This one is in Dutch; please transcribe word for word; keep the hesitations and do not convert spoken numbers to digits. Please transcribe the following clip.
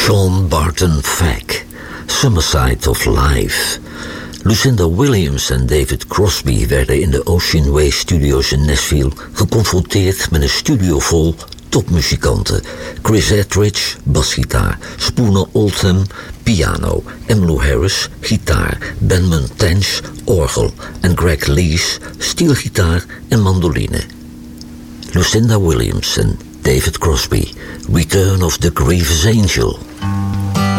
Sean Barton Fagg, Summerside of Life. Lucinda Williams en David Crosby werden in de Ocean Way Studios in Nashville geconfronteerd met een studio vol topmuzikanten. Chris Ettridge, basgitaar, Spooner Oldham, piano, Emmylou Harris, gitaar, Benmont Tench, orgel en Greg Lees, steelgitaar en mandoline. Lucinda Williams en David Crosby, Return of the Grievous Angel.